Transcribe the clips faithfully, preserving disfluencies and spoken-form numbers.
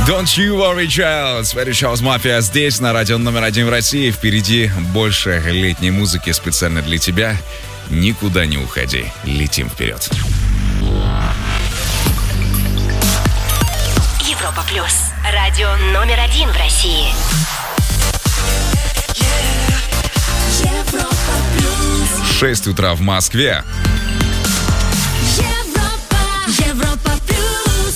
Don't you worry, child. Swedish House Mafia здесь, на радио номер один в России. Впереди больше летней музыки специально для тебя. Никуда не уходи. Летим вперед. Европа Плюс. Радио номер один в России. Европа Плюс. шесть утра в Москве. Европа. Европа Плюс.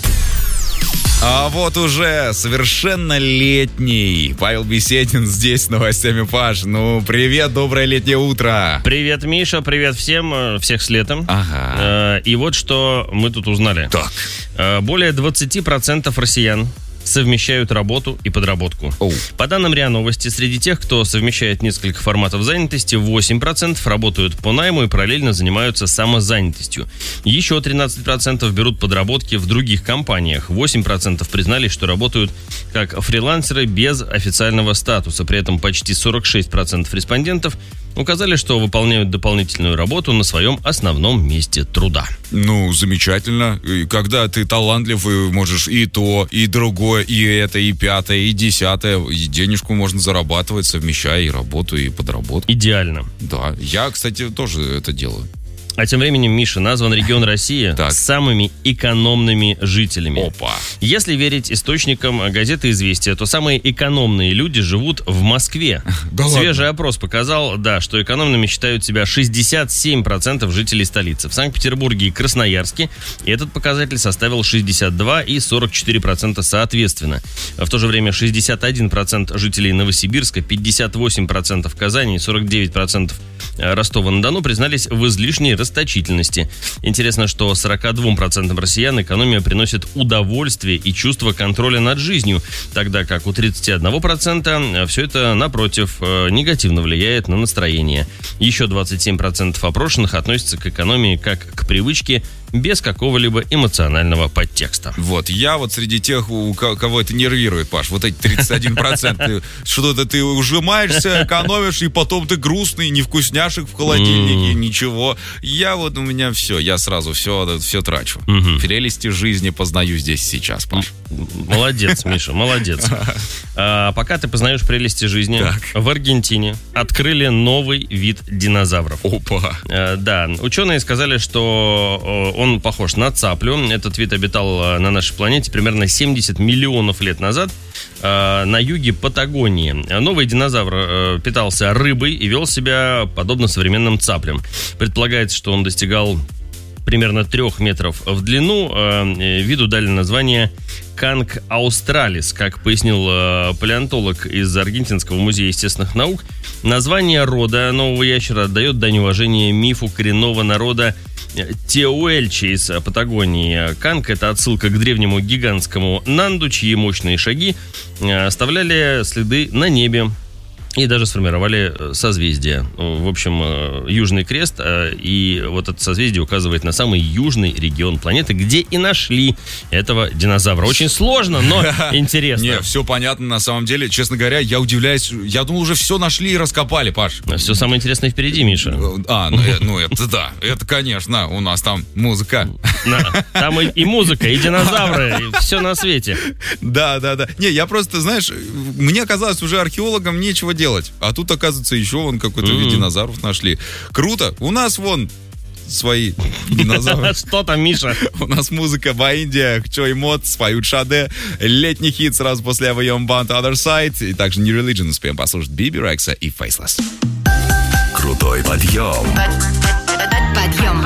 А вот уже совершенно летний Павел Беседин здесь с новостями. Паш, ну привет, доброе летнее утро. Привет, Миша, привет всем, всех с летом. Ага. И вот что мы тут узнали. Так. Более двадцать процентов россиян совмещают работу и подработку. Оу. По данным РИА Новости, среди тех, кто совмещает несколько форматов занятости, восемь процентов работают по найму и параллельно занимаются самозанятостью. Еще тринадцать процентов берут подработки в других компаниях. восемь процентов признались, что работают как фрилансеры без официального статуса. При этом почти сорок шесть процентов респондентов указали, что выполняют дополнительную работу на своем основном месте труда. Ну, замечательно. И когда ты талантлив, и можешь и то, и другое, и это, и пятое, и десятое. И денежку можно зарабатывать, совмещая и работу, и подработку. Идеально. Да, я, кстати, тоже это делаю. А тем временем, Миша, назван регион России Так. с самыми экономными жителями. Опа. Если верить источникам газеты «Известия», то самые экономные люди живут в Москве. Да ладно? Свежий опрос показал, да, что экономными считают себя шестьдесят семь процентов жителей столицы. В Санкт-Петербурге и Красноярске этот показатель составил шестьдесят два и сорок четыре процента соответственно. В то же время шестьдесят один процент жителей Новосибирска, пятьдесят восемь процентов Казани и сорок девять процентов Ростова-на-Дону признались в излишней расточительности. Интересно, что сорок два процента россиян экономия приносит удовольствие и чувство контроля над жизнью, тогда как у тридцать один процент все это, напротив, негативно влияет на настроение. Еще двадцать семь процентов опрошенных относятся к экономии как к привычке, без какого-либо эмоционального подтекста. Вот, я вот среди тех, у кого это нервирует, Паш, вот эти тридцать один процент, что-то ты ужимаешься, экономишь, и потом ты грустный, ни вкусняшек в холодильнике, ничего. Я вот, у меня все, я сразу все, все трачу. Прелести жизни познаю здесь сейчас, Паш. Молодец, Миша, молодец. А, пока ты познаешь прелести жизни, Так. в Аргентине открыли новый вид динозавров. Опа. А, да, ученые сказали, что о, он похож на цаплю. Этот вид обитал а, на нашей планете примерно семьдесят миллионов лет назад а, на юге Патагонии. Новый динозавр а, питался рыбой и вел себя подобно современным цаплям. Предполагается, что он достигал примерно трех метров в длину. Э, виду дали название Канг аустралис, как пояснил э, палеонтолог из Аргентинского музея естественных наук. Название рода нового ящера отдает дань уважения мифу коренного народа Теуэльчи из Патагонии. Канг — это отсылка к древнему гигантскому Нанду, чьи мощные шаги э, оставляли следы на небе и даже сформировали созвездие. В общем, Южный Крест, и вот это созвездие указывает на самый южный регион планеты, где и нашли этого динозавра. Очень сложно, но интересно. Не, все понятно на самом деле. Честно говоря, я удивляюсь. Я думал, уже все нашли и раскопали, Паш. Все самое интересное впереди, Миша. А, ну, э, ну это да. Это, конечно, у нас там музыка. Да, там и, и музыка, и динозавры, и все на свете. Да, да, да. Не, я просто, знаешь, мне казалось, уже археологам нечего делать. А тут, оказывается, еще вон какой-то Mm-hmm. вид динозавров нашли. Круто. У нас вон свои динозавры. Что там, Миша? У нас музыка в Индии, Чой Мод, споют Шаде. Летний хит сразу после Авайон Банд Other Side. И также New Religion успеем послушать Биби Рекса и Faceless. Крутой подъем. Подъем